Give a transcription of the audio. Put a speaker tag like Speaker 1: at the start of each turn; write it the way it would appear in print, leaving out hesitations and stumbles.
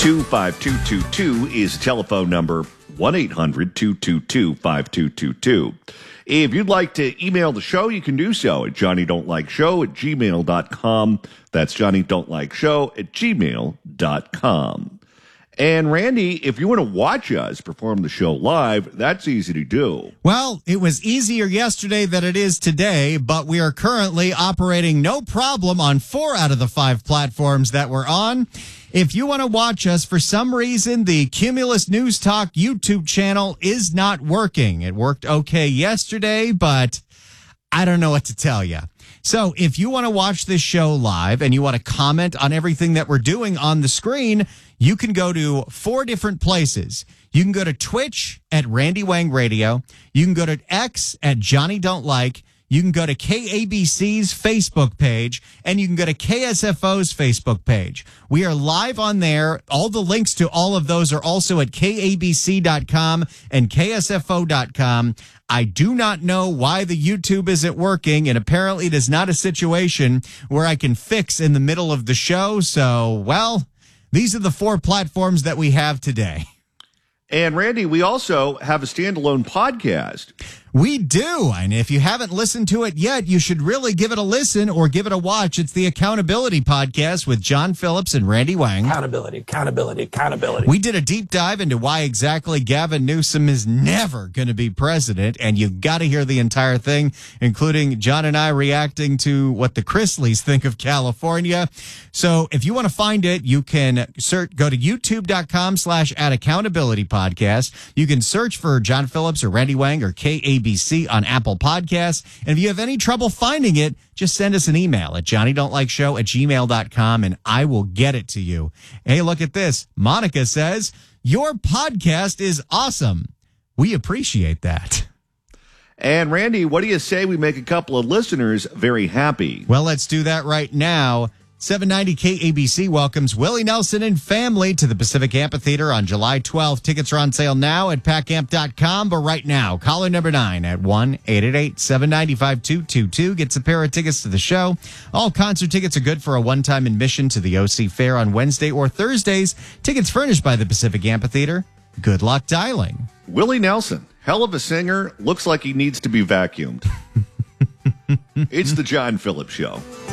Speaker 1: 222-5222 is the telephone number, 1-800-222-5222. If you'd like to email the show, you can do so at johnnydon'tlikeshow@gmail.com. That's johnnydon'tlikeshow@gmail.com. And Randy, if you want to watch us perform the show live, that's easy to do.
Speaker 2: Well, it was easier yesterday than it is today, but we are currently operating no problem on 4 out of the 5 platforms that we're on. If you want to watch us, for some reason, the Cumulus News Talk YouTube channel is not working. It worked okay yesterday, but I don't know what to tell you. So if you want to watch this show live and you want to comment on everything that we're doing on the screen, you can go to 4 different places. You can go to Twitch at Randy Wang Radio. You can go to X at Johnny Don't Like. You can go to KABC's Facebook page, and you can go to KSFO's Facebook page. We are live on there. All the links to all of those are also at KABC.com and KSFO.com. I do not know why the YouTube isn't working, and apparently it is not a situation where I can fix in the middle of the show. So, well, these are the 4 platforms that we have today.
Speaker 1: And Randy, we also have a standalone podcast.
Speaker 2: We do. And if you haven't listened to it yet, you should really give it a listen or give it a watch. It's the Accountability Podcast with John Phillips and Randy Wang.
Speaker 3: Accountability.
Speaker 2: We did a deep dive into why exactly Gavin Newsom is never going to be president. And you've got to hear the entire thing, including John and I reacting to what the Chrisleys think of California. So if you want to find it, you can go to youtube.com/@accountability-podcast. You can search for John Phillips or Randy Wang or KABC on Apple Podcasts. And if you have any trouble finding it, just send us an email at johnnydon'tlikeshow@gmail.com and I will get it to you. Hey, look at this. Monica says, your podcast is awesome. We appreciate that.
Speaker 1: And Randy, what do you say we make a couple of listeners very happy?
Speaker 2: Well, let's do that right now. 790 KABC welcomes Willie Nelson and family to the Pacific Amphitheater on July 12th. Tickets are on sale now at packamp.com. But right now, caller number 9 at 1-888-795-2222 gets a pair of tickets to the show. All concert tickets are good for a one-time admission to the OC Fair on Wednesday or Thursdays. Tickets furnished by the Pacific Amphitheater. Good luck dialing.
Speaker 1: Willie Nelson, hell of a singer, looks like he needs to be vacuumed. It's the John Phillips Show.